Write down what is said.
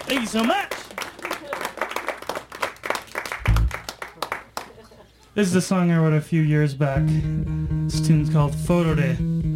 Thank you so much. This is a song I wrote a few years back. This tune's called Photo Day.